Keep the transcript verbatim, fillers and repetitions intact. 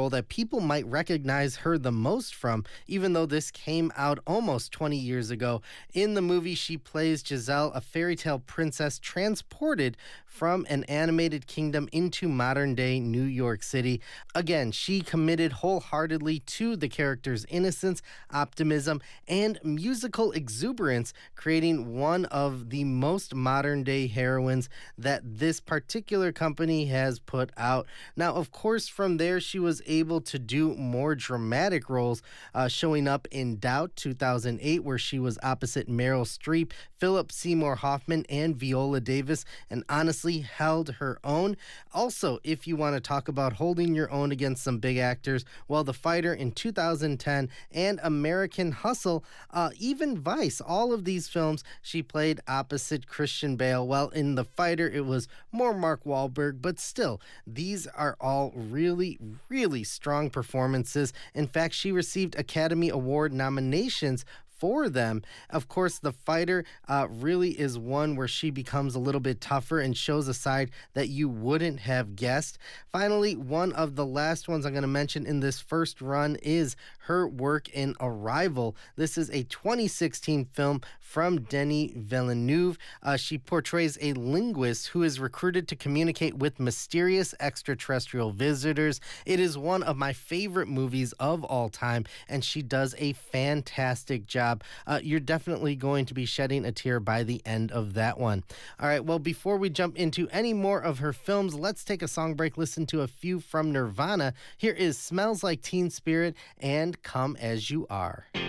role that people might recognize her the most from, even though this came out almost twenty years ago. In the movie, she plays Giselle, a fairy tale princess transported from an animated kingdom into modern day New York City. Again, she committed wholeheartedly to the character's innocence, optimism, and musical exuberance, creating one of the most modern day heroines that this particular company has put out. Now, of course, from there, she was able to do more dramatic roles, uh, showing up in Doubt two thousand eight, where she was opposite Meryl Streep, Philip Seymour Hoffman, and Viola Davis, and honestly held her own. Also, if you want to talk about holding your own against some big actors, well, The Fighter in two thousand ten and American Hustle, uh, even Vice, all of these films, she played opposite Christian Bale. Well, in The Fighter, it was more Mark Wahlberg, but still, these are all really, really strong performances. In fact, she received Academy Award nominations for them. Of course, The Fighter uh, really is one where she becomes a little bit tougher and shows a side that you wouldn't have guessed. Finally, one of the last ones I'm going to mention in this first run is her work in Arrival. This is a twenty sixteen film from Denis Villeneuve. Uh, she portrays a linguist who is recruited to communicate with mysterious extraterrestrial visitors. It is one of my favorite movies of all time, and she does a fantastic job. Uh, you're definitely going to be shedding a tear by the end of that one. All right, well, before we jump into any more of her films, let's take a song break, listen to a few from Nirvana. Here is Smells Like Teen Spirit and Come As You Are.